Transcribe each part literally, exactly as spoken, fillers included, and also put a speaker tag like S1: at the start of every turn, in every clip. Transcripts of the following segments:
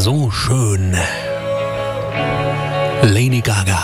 S1: So schön. Lady Gaga.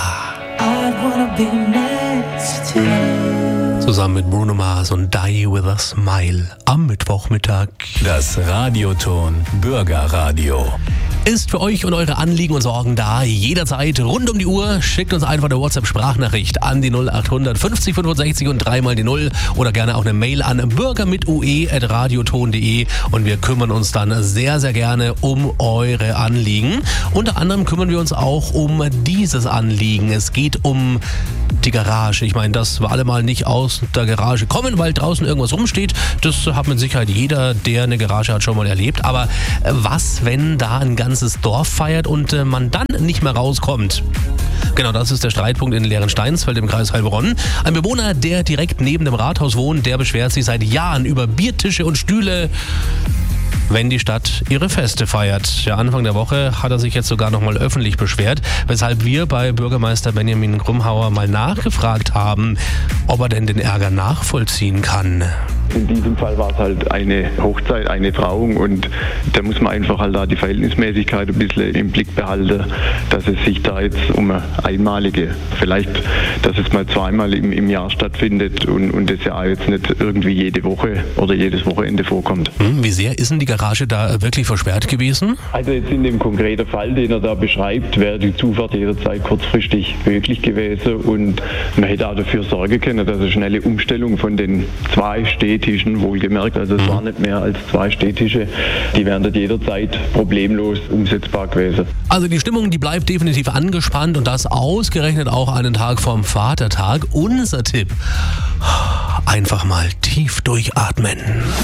S1: Zusammen mit Bruno Mars und Die With A Smile am Mittwochmittag.
S2: Das Radioton Bürgerradio
S1: Ist für euch und eure Anliegen und Sorgen da, jederzeit, rund um die Uhr. Schickt uns einfach eine WhatsApp-Sprachnachricht an die null acht hundert fünfzig fünfundsechzig und dreimal die null oder gerne auch eine Mail an bürger mit ue at radioton punkt de und wir kümmern uns dann sehr, sehr gerne um eure Anliegen. Unter anderem kümmern wir uns auch um dieses Anliegen. Es geht um die Garage. Ich meine, dass wir alle mal nicht aus der Garage kommen, weil draußen irgendwas rumsteht, das hat mit Sicherheit jeder, der eine Garage hat, schon mal erlebt. Aber was, wenn da ein ganzes Dorf feiert und äh, man dann nicht mehr rauskommt? Genau, das ist der Streitpunkt in Leerensteinsfeld im Kreis Heilbronn. Ein Bewohner, der direkt neben dem Rathaus wohnt, der beschwert sich seit Jahren über Biertische und Stühle, wenn die Stadt ihre Feste feiert. Ja, Anfang der Woche hat er sich jetzt sogar nochmal öffentlich beschwert, weshalb wir bei Bürgermeister Benjamin Grumhauer mal nachgefragt haben, ob er denn den Ärger nachvollziehen kann.
S3: In diesem Fall war es halt eine Hochzeit, eine Trauung und da muss man einfach halt da die Verhältnismäßigkeit ein bisschen im Blick behalten, dass es sich da jetzt um eine einmalige, vielleicht, dass es mal zweimal im, im Jahr stattfindet und, und das ja jetzt nicht irgendwie jede Woche oder jedes Wochenende vorkommt.
S1: Hm, wie sehr ist denn die Garage da wirklich versperrt gewesen?
S3: Also jetzt in dem konkreten Fall, den er da beschreibt, wäre die Zufahrt jederzeit kurzfristig möglich gewesen und man hätte auch dafür sorgen können, dass eine schnelle Umstellung von den zwei Städten Tischen, wohlgemerkt, also es waren nicht mehr als zwei Stehtische, die wären dort jederzeit problemlos umsetzbar gewesen.
S1: Also die Stimmung, die bleibt definitiv angespannt und das ausgerechnet auch einen Tag vorm Vatertag. Unser Tipp, einfach mal tief durchatmen.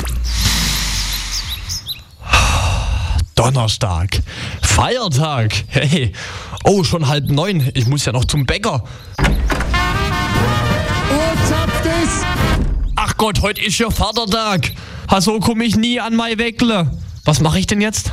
S4: Donnerstag, Feiertag, hey, oh, schon halb neun, ich muss ja noch zum Bäcker. Oh, zapft es! Ach Gott, heute ist ja Vatertag. Ha, so komme ich nie an mein Weckle. Was mache ich denn jetzt?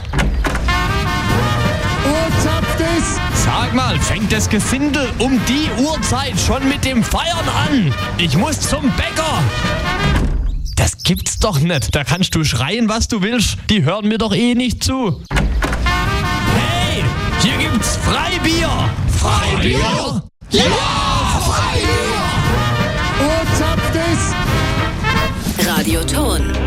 S4: Oh, zapft es! Sag mal, fängt das Gesindel um die Uhrzeit schon mit dem Feiern an? Ich muss zum Bäcker. Das gibt's doch nicht. Da kannst du schreien, was du willst. Die hören mir doch eh nicht zu. Hey, hier gibt's Freibier. Freibier? Ja, Freibier! Oh, zapft es!
S5: Radioton.